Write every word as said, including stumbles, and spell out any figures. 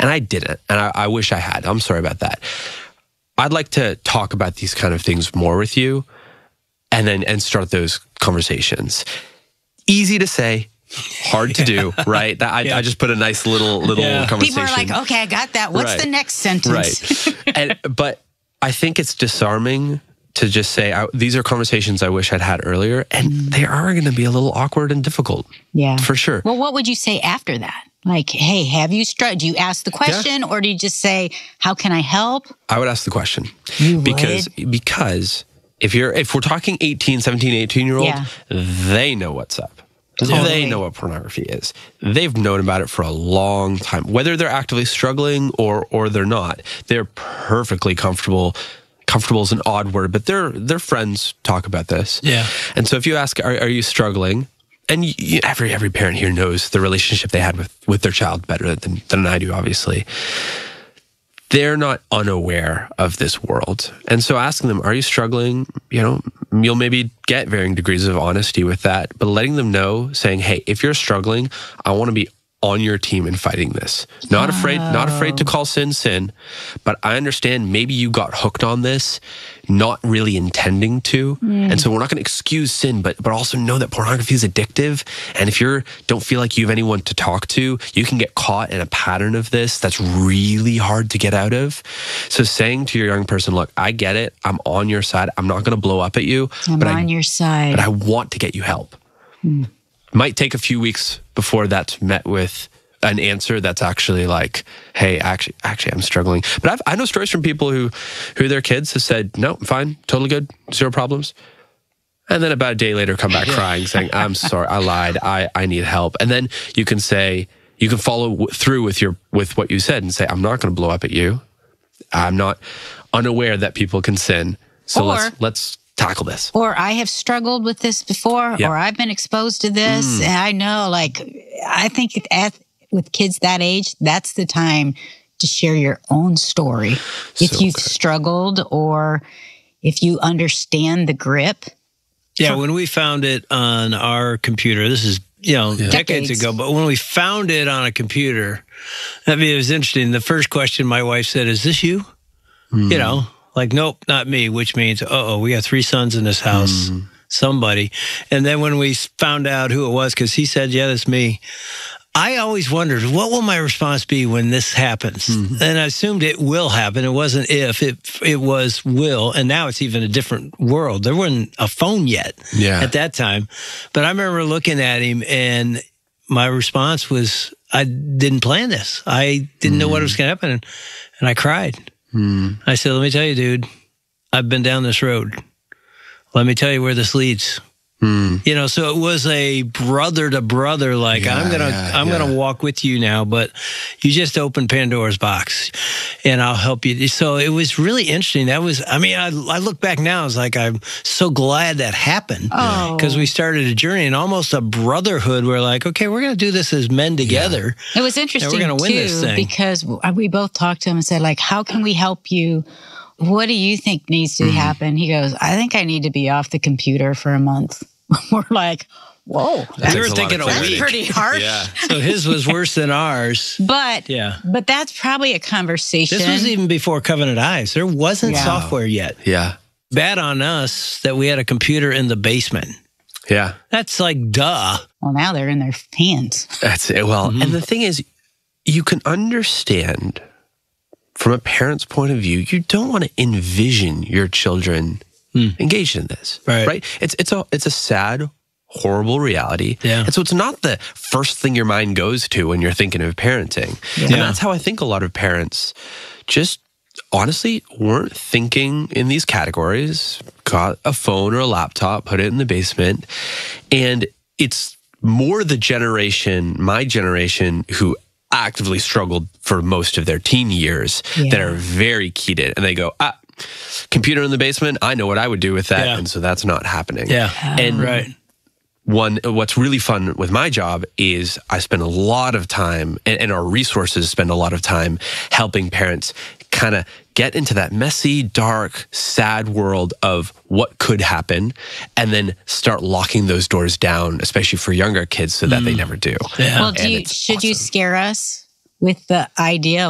And I didn't. And I, I wish I had. I'm sorry about that. I'd like to talk about these kind of things more with you and then and start those conversations. Easy to say, hard to do, right? That, I, yeah. I just put a nice little little yeah. conversation. People are like, okay, I got that. What's right. the next sentence? Right. and, but I think it's disarming to just say, I, these are conversations I wish I'd had earlier, and mm. they are going to be a little awkward and difficult. Yeah. For sure. Well, what would you say after that? Like, hey, have you struggled? Do you ask the question, yeah. or do you just say, how can I help? I would ask the question. You because, would? Because if you're if we're talking eighteen, seventeen, eighteen-year-old, yeah. they know what's up. Totally. They know what pornography is. They've known about it for a long time. Whether they're actively struggling or or they're not, they're perfectly comfortable. Comfortable is an odd word, but their their friends talk about this. Yeah. And so if you ask, are, are you struggling? And you, every every parent here knows the relationship they had with, with their child better than, than I do, obviously. They're not unaware of this world. And so asking them, are you struggling? You know, you'll maybe get varying degrees of honesty with that, but letting them know, saying, hey, if you're struggling, I want to be on your team in fighting this. Not oh. afraid, not afraid to call sin sin, but I understand maybe you got hooked on this, not really intending to. Mm. And so we're not going to excuse sin, but but also know that pornography is addictive. And if you don't feel like you have anyone to talk to, you can get caught in a pattern of this that's really hard to get out of. So saying to your young person, look, I get it. I'm on your side. I'm not going to blow up at you. I'm but on I, your side. But I want to get you help. Mm. Might take a few weeks before that's met with an answer that's actually like, hey, actually, actually, I'm struggling. But I've, I know stories from people who, who their kids have said, no, I'm fine, totally good, zero problems. And then about a day later come back yeah. crying, saying, I'm sorry, I lied, I, I need help. And then you can say, you can follow through with your with what you said and say, I'm not going to blow up at you. I'm not unaware that people can sin. So or, let's let's tackle this. Or I have struggled with this before, yep. or I've been exposed to this. Mm. And I know, like, I think at, with kids that age, that's the time to share your own story. So if you've good. struggled or if you understand the grip. Yeah, when we found it on our computer, this is, you know, yeah. decades. decades ago, but when we found it on a computer, I mean, it was interesting. The first question my wife said, is this you? Mm. You know? Like, nope, not me, which means, uh-oh, we got three sons in this house, mm. somebody. And then when we found out who it was, because he said, yeah, that's me, I always wondered, what will my response be when this happens? Mm-hmm. And I assumed it will happen. It wasn't if, it it was will. And now it's even a different world. There wasn't a phone yet yeah. at that time. But I remember looking at him, and my response was, I didn't plan this. I didn't mm. know what was going to happen. And, and I cried. Hmm. I said, let me tell you, dude, I've been down this road. Let me tell you where this leads. Hmm. You know, so it was a brother to brother, like, yeah, I'm going to, yeah, I'm yeah. going to walk with you now, but you just opened Pandora's box and I'll help you. So it was really interesting. That was, I mean, I, I look back now, it's like, I'm so glad that happened because oh. we started a journey and almost a brotherhood. We're like, okay, we're going to do this as men together. Yeah. It was interesting we're gonna win too, this thing. Because we both talked to him and said, like, how can we help you? What do you think needs to mm. happen? He goes, I think I need to be off the computer for a month. We're like, whoa. We were thinking a that's week. pretty harsh. Yeah. So his was worse than ours. But yeah. but that's probably a conversation. This was even before Covenant Eyes. There wasn't yeah. software yet. Yeah. Bad on us that we had a computer in the basement. Yeah. That's like, duh. Well, now they're in their hands. That's it. Well, mm-hmm. and the thing is, you can understand from a parent's point of view, you don't want to envision your children Mm. engaged in this, right? right? It's it's a it's a sad, horrible reality, yeah. and so it's not the first thing your mind goes to when you're thinking of parenting. Yeah. And that's how I think a lot of parents just honestly weren't thinking in these categories. Got a phone or a laptop, put it in the basement, and it's more the generation, my generation, who actively struggled for most of their teen years yeah. that are very keyed in, and they go, ah. computer in the basement, I know what I would do with that. Yeah. And so that's not happening. Yeah. And right. one, what's really fun with my job is I spend a lot of time, and, and our resources spend a lot of time helping parents kind of get into that messy, dark, sad world of what could happen, and then start locking those doors down, especially for younger kids, so that mm. they never do. Yeah. Well, do you, should awesome. you scare us with the idea